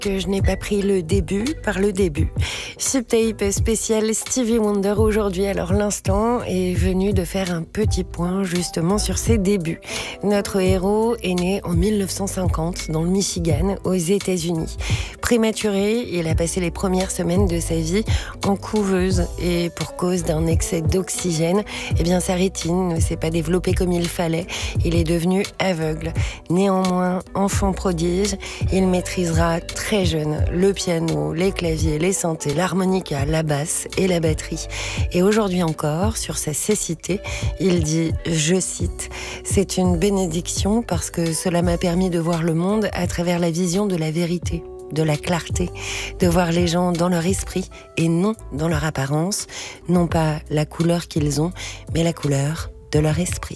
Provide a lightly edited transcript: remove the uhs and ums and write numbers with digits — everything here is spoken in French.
que je n'ai pas pris le début par le début. Subtape spécial Stevie Wonder aujourd'hui. Alors l'instant est venu de faire un petit point justement sur ses débuts. Notre héros est né en 1950 dans le Michigan, aux États-Unis. Prématuré, il a passé les premières semaines de sa vie en couveuse et pour cause d'un excès d'oxygène, sa rétine ne s'est pas développée comme il fallait. Il est devenu aveugle. Néanmoins, enfant prodige, il maîtrisera très jeune le piano, les claviers, les synthés, l'harmonica, la basse et la batterie. Et aujourd'hui encore, sur sa cécité, il dit, je cite, « C'est une bénédiction parce que cela m'a permis de voir le monde à travers la vision de la vérité, de la clarté, de voir les gens dans leur esprit et non dans leur apparence, non pas la couleur qu'ils ont, mais la couleur de leur esprit. »